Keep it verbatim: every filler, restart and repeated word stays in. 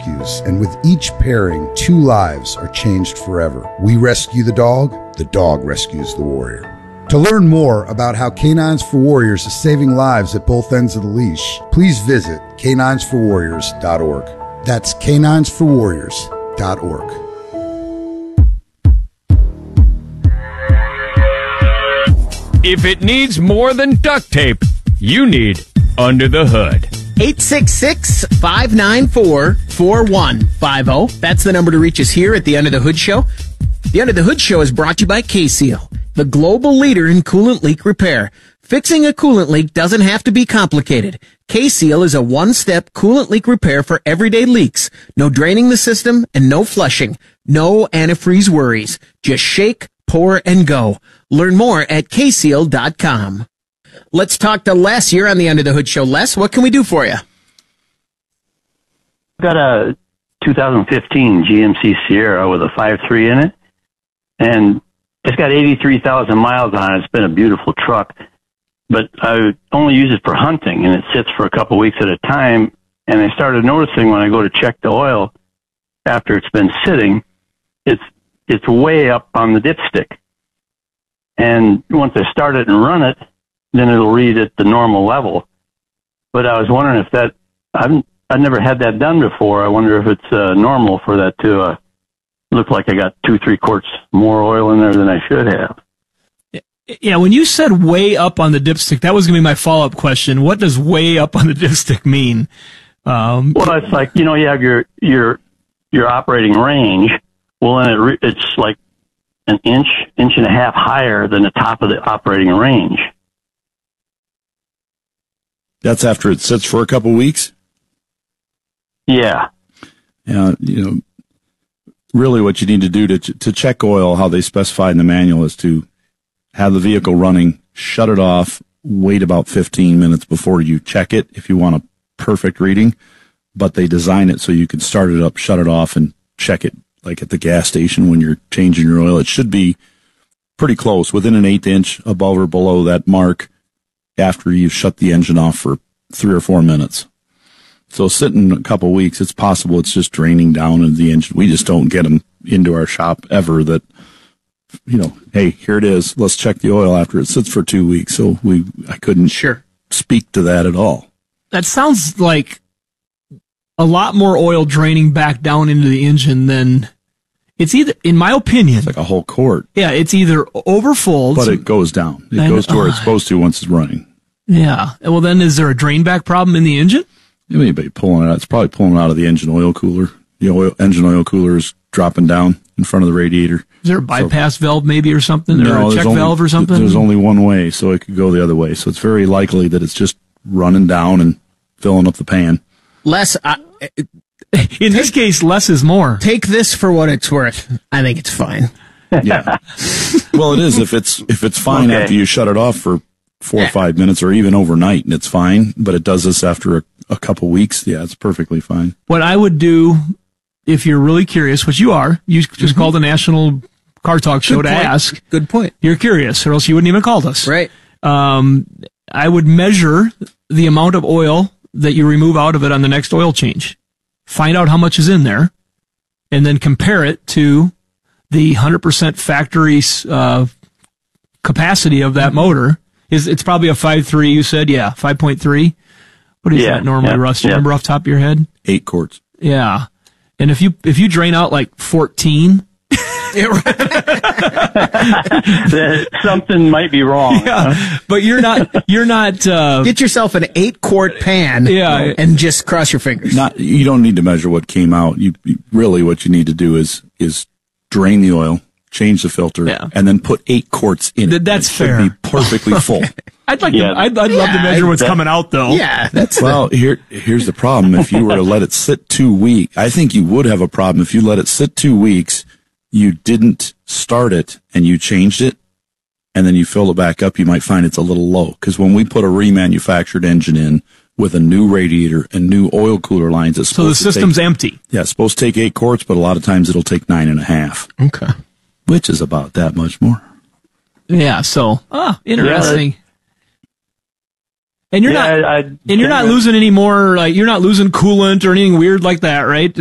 rescues, and with each pairing, two lives are changed forever. We rescue the dog, the dog rescues the warrior. To learn more about how Canines for Warriors is saving lives at both ends of the leash, please visit canines for warriors dot org. That's canines for warriors dot org. If it needs more than duct tape, you need Under the Hood. eight six six, five nine four, four one five zero. That's the number to reach us here at the Under the Hood Show. The Under the Hood Show is brought to you by K-Seal, the global leader in coolant leak repair. Fixing a coolant leak doesn't have to be complicated. K-Seal is a one-step coolant leak repair for everyday leaks. No draining the system and no flushing. No antifreeze worries. Just shake, pour, and go. Learn more at k seal dot com. Let's talk to Les here on the Under the Hood Show. Les, what can we do for you? Got a two thousand fifteen G M C Sierra with a five three in it, and it's got eighty-three thousand miles on it. It's been a beautiful truck, but I only use it for hunting, and it sits for a couple weeks at a time, and I started noticing when I go to check the oil after it's been sitting, it's it's way up on the dipstick. And once I start it and run it, then it'll read at the normal level. But I was wondering if that, I've, I've never had that done before. I wonder if it's uh, normal for that to uh, look like I got two, three quarts more oil in there than I should have. Yeah, when you said way up on the dipstick, that was going to be my follow-up question. What does way up on the dipstick mean? Um, well, it's like, you know, you have your, your, your operating range. Well, then it re- it's like an inch, inch and a half higher than the top of the operating range. That's after it sits for a couple weeks? Yeah. Yeah, you know, really what you need to do to to check oil, how they specify in the manual, is to have the vehicle running, shut it off, wait about fifteen minutes before you check it if you want a perfect reading. But they design it so you can start it up, shut it off, and check it like at the gas station when you're changing your oil. It should be pretty close, within an eighth inch above or below that mark after you've shut the engine off for three or four minutes. So sitting a couple of weeks, it's possible it's just draining down into the engine. We just don't get them into our shop ever that, you know, hey, here it is. Let's check the oil after it sits for two weeks. So we, I couldn't sure speak to that at all. That sounds like a lot more oil draining back down into the engine than it's either, in my opinion. It's like a whole quart. Yeah, it's either overfull. But it goes down. It and, goes to where uh, it's supposed to once it's running. Yeah. Well, then is there a drain back problem in the engine? Anybody pulling it out, it's probably pulling it out of the engine oil cooler. The oil, engine oil cooler is dropping down in front of the radiator. Is there a bypass so, valve maybe or something? No, or a check only, valve or something? There's only one way, so it could go the other way. So it's very likely that it's just running down and filling up the pan. Les, I, in this case, less is more. Take this for what it's worth. I think it's fine. Yeah. Well, it is if it's if it's fine okay. after you shut it off for four yeah. or five minutes or even overnight, and it's fine. But it does this after a, a couple weeks. Yeah, it's perfectly fine. What I would do, if you're really curious, which you are, you just mm-hmm. called the National Car Talk Show Good to point. ask. Good point. You're curious, or else you wouldn't even called us. Right. Um, I would measure the amount of oil that you remove out of it on the next oil change. Find out how much is in there, and then compare it to the one hundred percent factory uh, capacity of that motor. Is It's probably a five point three, you said? Yeah, five point three. What is yeah, that normally, yeah, Russ? Do you yeah. remember off the top of your head? Eight quarts. Yeah. And if you if you drain out like fourteen... something might be wrong. Yeah, huh? but you're not. You're not. Uh, Get yourself an eight-quart pan. Yeah. and just cross your fingers. Not. You don't need to measure what came out. You you- really what you need to do is is drain the oil, change the filter, Yeah. and then put eight quarts in Th- it. that's It should fair. Be perfectly full. I'd like. Yeah. To, I'd, I'd love to Yeah, measure what's that- coming out, though. Yeah, that's Well, here here's the problem. If you were to let it sit two weeks, I think you would have a problem. If you let it sit two weeks, you didn't start it and you changed it, and then you fill it back up, you might find it's a little low. Because when we put a remanufactured engine in with a new radiator and new oil cooler lines, it's So the supposed to system's take, empty. yeah, it's supposed to take eight quarts, but a lot of times it'll take nine and a half, okay. which is about that much more. Yeah. So, ah, interesting. Yeah, and you're yeah, not. I, I and you're not generally- losing any more. Like you're not losing coolant or anything weird like that, right?